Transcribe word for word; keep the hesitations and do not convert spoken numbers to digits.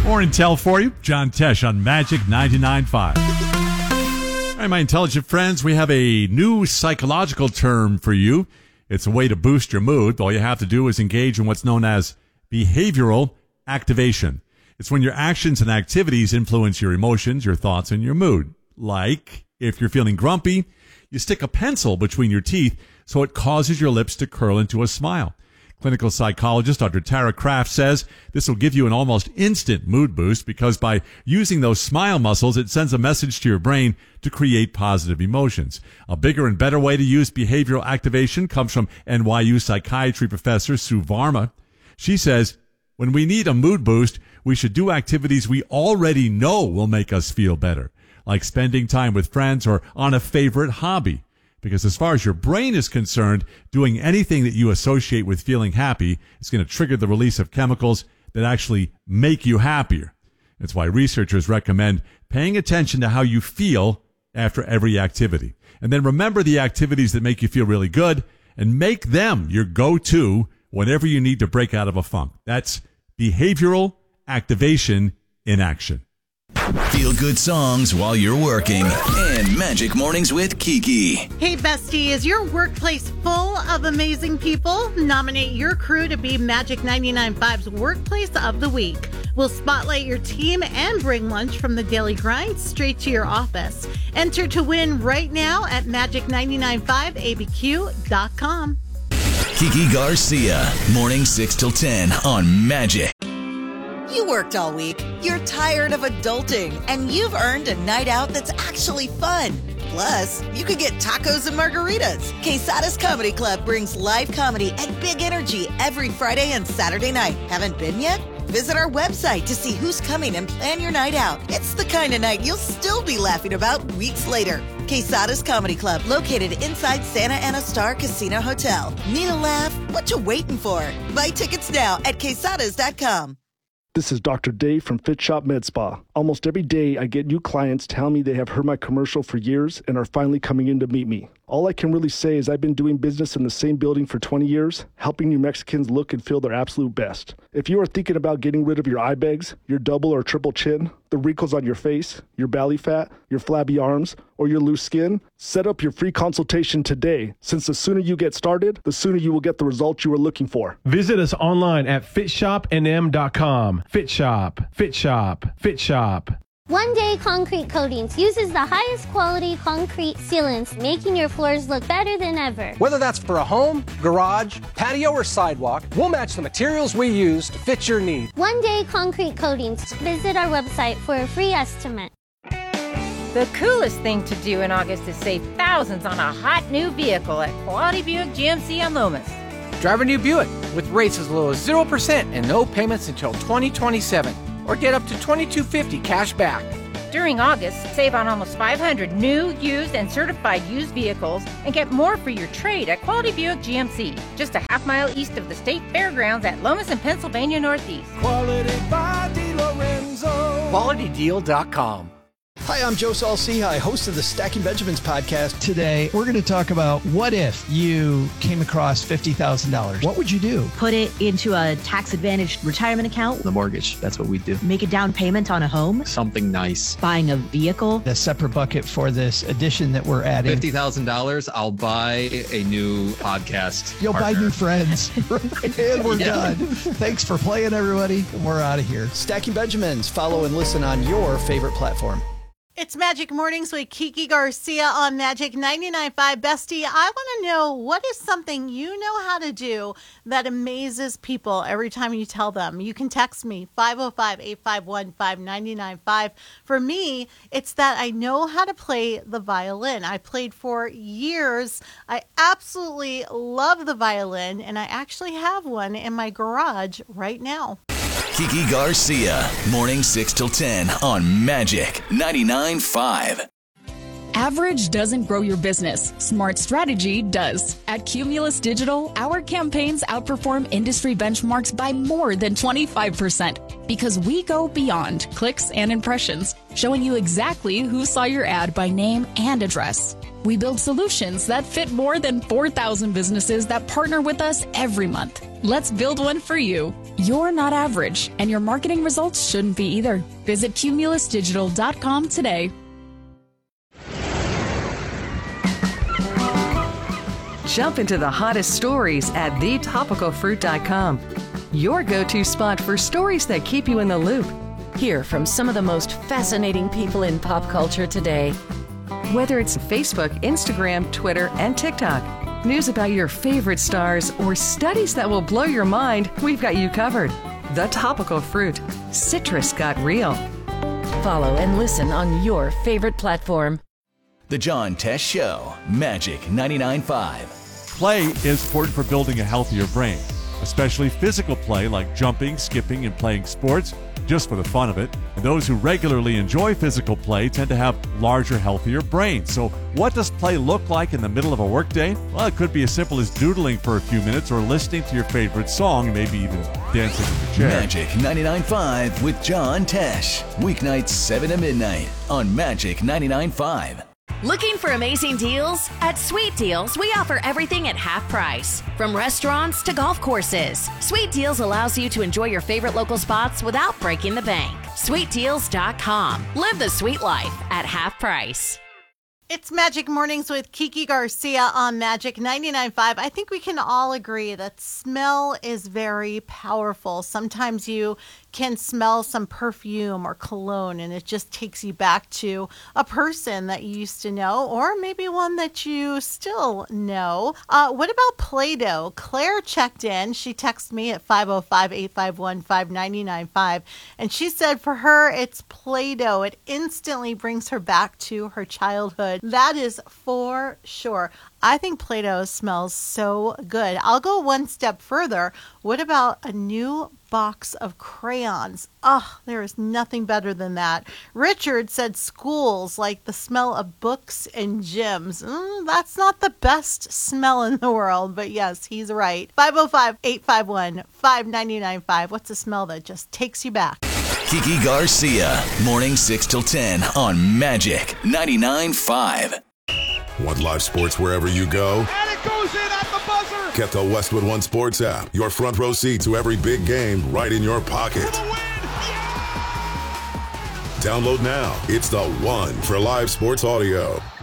More intel for you. John Tesh on Magic ninety-nine point five. All right, my intelligent friends, we have a new psychological term for you. It's a way to boost your mood. All you have to do is engage in what's known as behavioral activation. It's when your actions and activities influence your emotions, your thoughts, and your mood. Like, if you're feeling grumpy, you stick a pencil between your teeth so it causes your lips to curl into a smile. Clinical psychologist Doctor Tara Kraft says this will give you an almost instant mood boost because by using those smile muscles, it sends a message to your brain to create positive emotions. A bigger and better way to use behavioral activation comes from N Y U psychiatry professor Sue Varma. She says, when we need a mood boost, we should do activities we already know will make us feel better, like spending time with friends or on a favorite hobby. Because as far as your brain is concerned, doing anything that you associate with feeling happy is going to trigger the release of chemicals that actually make you happier. That's why researchers recommend paying attention to how you feel after every activity. And then remember the activities that make you feel really good and make them your go-to whenever you need to break out of a funk. That's behavioral activation in action. Feel good songs while you're working. And Magic Mornings with Kiki. Hey, bestie, is your workplace full of amazing people? Nominate your crew to be Magic ninety-nine point five's Workplace of the Week. We'll spotlight your team and bring lunch from the daily grind straight to your office. Enter to win right now at magic nine nine five A B Q dot com. Kiki Garcia, morning six till ten on Magic. You worked all week, you're tired of adulting, and you've earned a night out that's actually fun. Plus, you could get tacos and margaritas. Quesada's Comedy Club brings live comedy and big energy every Friday and Saturday night. Haven't been yet? Visit our website to see who's coming and plan your night out. It's the kind of night you'll still be laughing about weeks later. Quesada's Comedy Club, located inside Santa Ana Star Casino Hotel. Need a laugh? What you waiting for? Buy tickets now at quesadas dot com. This is Doctor Dave from Fit Shop Med Spa. Almost every day, I get new clients telling me they have heard my commercial for years and are finally coming in to meet me. All I can really say is I've been doing business in the same building for twenty years, helping New Mexicans look and feel their absolute best. If you are thinking about getting rid of your eye bags, your double or triple chin, the wrinkles on your face, your belly fat, your flabby arms, or your loose skin, set up your free consultation today, since the sooner you get started, the sooner you will get the results you are looking for. Visit us online at fit shop n m dot com. Fit Shop, Fit Shop, Fit Shop. One Day Concrete Coatings uses the highest quality concrete sealants, making your floors look better than ever. Whether that's for a home, garage, patio, or sidewalk, we'll match the materials we use to fit your needs. One Day Concrete Coatings. Visit our website for a free estimate. The coolest thing to do in August is save thousands on a hot new vehicle at Quality Buick G M C on Lomas. Drive a new Buick with rates as low as zero percent and no payments until twenty twenty-seven. Or get up to twenty-two fifty cash back. During August, save on almost five hundred new, used, and certified used vehicles and get more for your trade at Quality Buick G M C, just a half mile east of the State Fairgrounds at Lomas and Pennsylvania Northeast. Quality by DeLorenzo. quality deal dot com. Hi, I'm Joe Saul-Sehy, host of the Stacking Benjamins podcast. Today, we're going to talk about what if you came across fifty thousand dollars. What would you do? Put it into a tax-advantaged retirement account. The mortgage, that's what we do. Make a down payment on a home. Something nice. Buying a vehicle. A separate bucket for this addition that we're adding. fifty thousand dollars, I'll buy a new podcast You'll partner. buy new friends. And we're yeah. done. Thanks for playing, everybody. We're out of here. Stacking Benjamins. Follow and listen on your favorite platform. It's Magic Mornings with Kiki Garcia on Magic ninety-nine point five. Bestie, I want to know, what is something you know how to do that amazes people every time you tell them? You can text me, five oh five, eight five one, five nine nine five. For me, it's that I know how to play the violin. I played for years. I absolutely love the violin, and I actually have one in my garage right now. Kiki Garcia, morning six till ten on Magic ninety-nine point five. Average doesn't grow your business. Smart strategy does. At Cumulus Digital, our campaigns outperform industry benchmarks by more than twenty-five percent because we go beyond clicks and impressions, showing you exactly who saw your ad by name and address. We build solutions that fit more than four thousand businesses that partner with us every month. Let's build one for you. You're not average, and your marketing results shouldn't be either. Visit cumulus digital dot com today. Jump into the hottest stories at the topical fruit dot com. Your go-to spot for stories that keep you in the loop. Hear from some of the most fascinating people in pop culture today. Whether it's Facebook, Instagram, Twitter, and TikTok, news about your favorite stars, or studies that will blow your mind, we've got you covered. The Topical Fruit. Citrus got real. Follow and listen on your favorite platform. The John Tesh Show, Magic ninety-nine point five. Play is important for building a healthier brain, especially physical play like jumping, skipping, and playing sports, just for the fun of it. And those who regularly enjoy physical play tend to have larger, healthier brains. So what does play look like in the middle of a workday? Well, it could be as simple as doodling for a few minutes or listening to your favorite song, maybe even dancing in the chair. Magic ninety-nine point five with John Tesh. Weeknights seven to midnight on Magic ninety-nine point five. Looking for amazing deals? At Sweet Deals, we offer everything at half price. From restaurants to golf courses, Sweet Deals allows you to enjoy your favorite local spots without breaking the bank. sweet deals dot com. Live the sweet life at half price. It's Magic Mornings with Kiki Garcia on Magic ninety-nine point five. I think we can all agree that smell is very powerful. Sometimes you can smell some perfume or cologne and it just takes you back to a person that you used to know, or maybe one that you still know. Uh, what about Play-Doh? Claire checked in. She texted me at five oh five, eight five one, five nine nine five, and she said for her it's Play-Doh. It instantly brings her back to her childhood. That is for sure. I think Play-Doh smells so good. I'll go one step further. What about a new box of crayons? Oh, there is nothing better than that. Richard said schools, like the smell of books and gyms. Mm, that's not the best smell in the world, but yes, he's right. five oh five, eight five one, five nine nine five. What's a smell that just takes you back? Kiki Garcia, morning six till ten on Magic ninety-nine point five. Want live sports wherever you go? And it goes in at the buzzer! Get the Westwood One Sports app. Your front row seat to every big game right in your pocket. Download now. It's the one for live sports audio.